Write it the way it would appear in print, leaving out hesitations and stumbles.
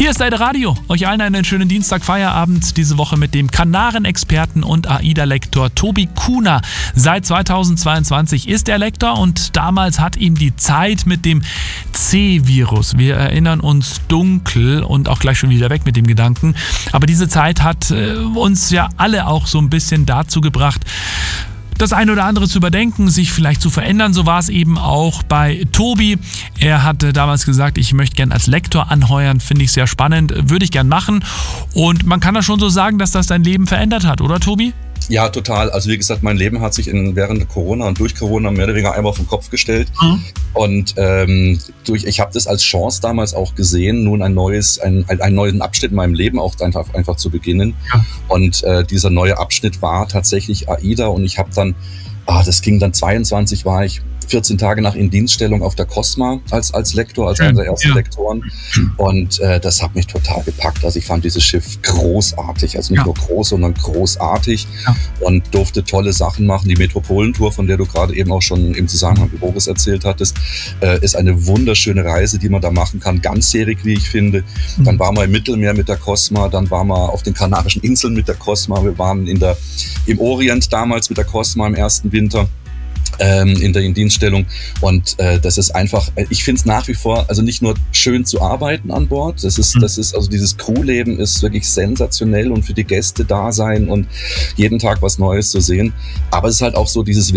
Hier ist Deine Radio. Euch allen einen schönen Dienstag-Feierabend. Diese Woche mit dem Kanaren-Experten und AIDA-Lektor Tobi Kuhner. Seit 2022 ist er Lektor und damals hat ihm die Zeit mit dem C-Virus, wir erinnern uns dunkel und auch gleich schon wieder weg mit dem Gedanken, aber diese Zeit hat uns ja alle auch so ein bisschen dazu gebracht, das eine oder andere zu überdenken, sich vielleicht zu verändern. So war es eben auch bei Tobi. Er hatte damals gesagt, ich möchte gern als Lektor anheuern, finde ich sehr spannend, würde ich gern machen. Und man kann da schon so sagen, dass das dein Leben verändert hat, oder Tobi? Ja, total. Also wie gesagt, mein Leben hat sich während Corona und durch Corona mehr oder weniger einmal auf den Kopf gestellt. Und ich habe das als Chance damals auch gesehen, nun einen neuen Abschnitt in meinem Leben auch einfach zu beginnen. Ja. Und dieser neue Abschnitt war tatsächlich AIDA und ich habe dann, das ging dann 22, war ich 14 Tage nach Indienststellung auf der Cosma als Lektor, als einer der ersten Lektoren. Und das hat mich total gepackt. Also ich fand dieses Schiff großartig. Also nicht nur groß, sondern großartig. Ja. Und durfte tolle Sachen machen. Die Metropolentour, von der du gerade eben auch schon im Zusammenhang mit Boris erzählt hattest, ist eine wunderschöne Reise, die man da machen kann. Ganzjährig, wie ich finde. Dann waren wir im Mittelmeer mit der Cosma. Dann waren wir auf den Kanarischen Inseln mit der Cosma. Wir waren im Orient damals mit der Cosma im ersten Winter. In der Indienststellung und das ist einfach, ich finde es nach wie vor, also nicht nur schön zu arbeiten an Bord, das ist also dieses Crewleben ist wirklich sensationell und für die Gäste da sein und jeden Tag was Neues zu sehen, aber es ist halt auch so dieses